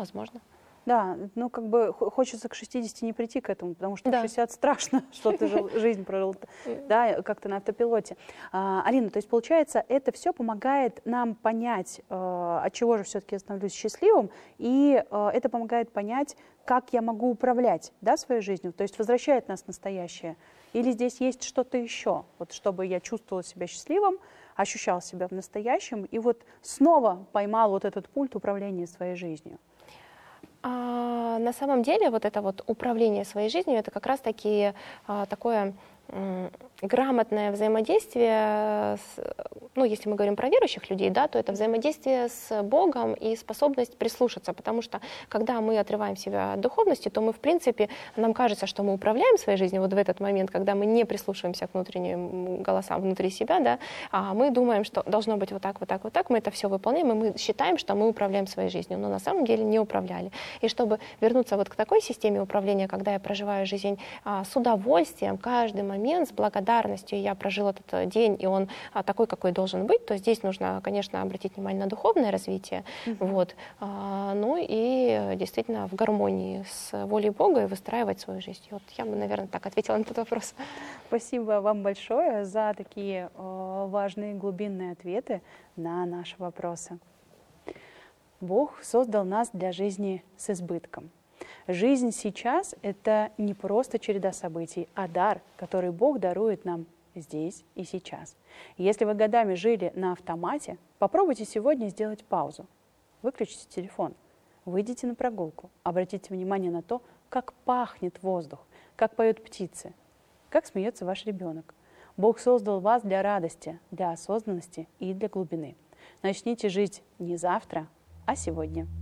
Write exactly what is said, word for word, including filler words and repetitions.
возможно. Да, ну как бы хочется к шестидесяти не прийти к этому, потому что да. в шестьдесят страшно, что ты жизнь прожил, да, как-то на автопилоте. А, Алина, то есть получается, это все помогает нам понять, от чего же все-таки я становлюсь счастливым, и это помогает понять, как я могу управлять, да, своей жизнью, то есть возвращает нас в настоящее. Или здесь есть что-то еще, вот чтобы я чувствовала себя счастливым, ощущала себя в настоящем, и вот снова поймал вот этот пульт управления своей жизнью. А, на самом деле вот это вот управление своей жизнью, это как раз-таки а, такое м, грамотное взаимодействие, с, ну, если мы говорим про верующих людей, да, то это взаимодействие с Богом и способность прислушаться, потому что когда мы отрываем себя от духовности, то мы, в принципе, нам кажется, что мы управляем своей жизнью вот в этот момент, когда мы не прислушиваемся к внутренним голосам внутри себя, да, а мы думаем, что должно быть вот так, вот так, вот так, мы это все выполняем, и мы считаем, что мы управляем своей жизнью, но на самом деле не управляли. И чтобы вернуться вот к такой системе управления, когда я проживаю жизнь а, с удовольствием, каждый момент, с благодарностью, я прожил этот день, и он а, такой, какой должен быть, то здесь нужно, конечно, обратить внимание на духовное развитие, mm-hmm. вот, а, ну и действительно в гармонии с волей Бога и выстраивать свою жизнь. Вот я бы, наверное, так ответила на этот вопрос. Спасибо вам большое за такие о, важные глубинные ответы на наши вопросы. Бог создал нас для жизни с избытком. Жизнь сейчас — это не просто череда событий, а дар, который Бог дарует нам здесь и сейчас. Если вы годами жили на автомате, попробуйте сегодня сделать паузу. Выключите телефон, выйдите на прогулку, обратите внимание на то, как пахнет воздух, как поют птицы, как смеется ваш ребенок. Бог создал вас для радости, для осознанности и для глубины. Начните жить не завтра, а сегодня.